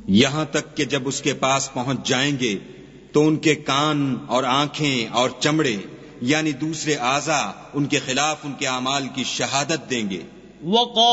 यहां तक कि जब उसके पास पहुंच जाएंगे तो उनके कान और आंखें और चमड़े यानी दूसरे आज़ा उनके खिलाफ उनके अमाल की शहादत देंगे।